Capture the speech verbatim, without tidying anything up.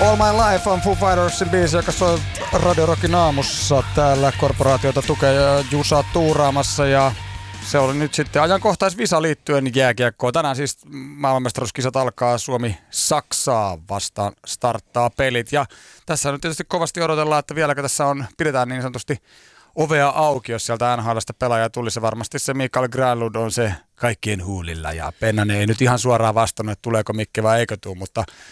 All My Life on Foo Fightersin biisi, joka soi Radio Rockin aamussa. Täällä korporaatiota tukee Jusa tuuraamassa ja se oli nyt sitten ajankohtaisvisa liittyen jääkiekkoon. Tänään siis maailmanmestaruuskisat alkaa, Suomi Saksaa vastaan starttaa pelit. Ja tässä nyt tietysti kovasti odotellaan, että vieläkö tässä on, pidetään niin sanotusti ovea auki, jos sieltä N H L:stä pelaaja tulisi. Varmasti se Mikael Granlund on se kaikkien huulilla ja Pennanen ei nyt ihan suoraan vastannut, että tuleeko Mikke vai eikö tule, mutta